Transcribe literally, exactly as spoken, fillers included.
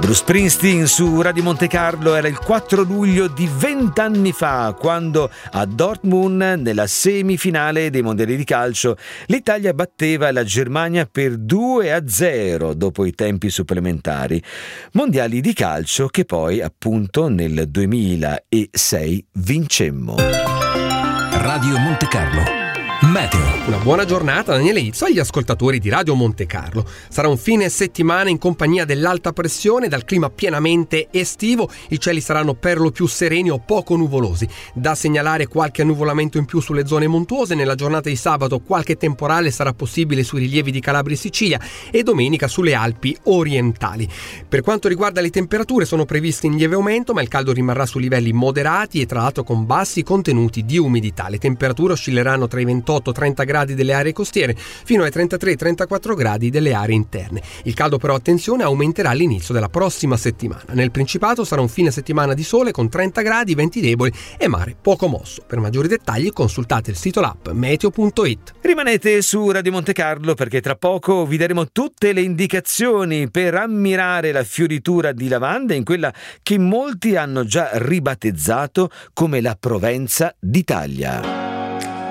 Bruce Springsteen su Radio Monte Carlo. Era il quattro luglio di vent'anni fa, quando a Dortmund, nella semifinale dei mondiali di calcio, l'Italia batteva la Germania per due a zero dopo i tempi supplementari. Mondiali di calcio che poi, appunto, nel duemilasei vincemmo. Radio Monte Carlo Meteo. Una buona giornata, Daniele Izzo, agli ascoltatori di Radio Monte Carlo. Sarà un fine settimana in compagnia dell'alta pressione, dal clima pienamente estivo. I cieli saranno per lo più sereni o poco nuvolosi. Da segnalare qualche annuvolamento in più sulle zone montuose. Nella giornata di sabato qualche temporale sarà possibile sui rilievi di Calabria e Sicilia e domenica sulle Alpi orientali. Per quanto riguarda le temperature, sono previste in lieve aumento, ma il caldo rimarrà su livelli moderati e tra l'altro con bassi contenuti di umidità. Le temperature oscilleranno tra i ventotto e trenta gradi delle aree costiere fino ai trentatré trentaquattro gradi delle aree interne. Il caldo però, attenzione, aumenterà all'inizio della prossima settimana. Nel Principato sarà un fine settimana di sole con trenta gradi, venti deboli e mare poco mosso. Per maggiori dettagli consultate il sito l'app meteo punto it. Rimanete su Radio Monte Carlo, perché tra poco vi daremo tutte le indicazioni per ammirare la fioritura di lavanda in quella che molti hanno già ribattezzato come la Provenza d'Italia.